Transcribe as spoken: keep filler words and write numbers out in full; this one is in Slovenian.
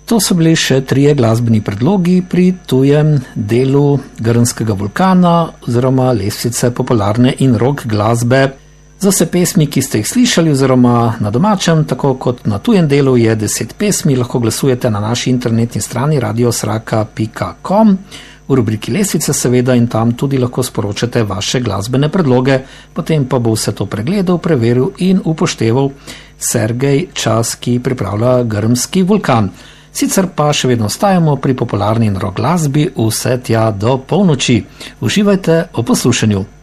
To so bili še trije glasbeni predlogi pri tujem delu Grmskega vulkana oziroma lestvice popularne in rock glasbe. Za vse pesmi, ki ste jih slišali oziroma na domačem, tako kot na tujem delu, je deset pesmi, lahko glasujete na naši internetni strani radio sraka pika com v rubriki Lestvice seveda in tam tudi lahko sporočate vaše glasbene predloge, potem pa bo vse to pregledal, preveril in upošteval Sergej Čas, ki pripravlja Grmski vulkan. Sicer pa še vedno ostajamo pri popularni in rock glasbi vse tja do polnoči. Uživajte ob poslušanju.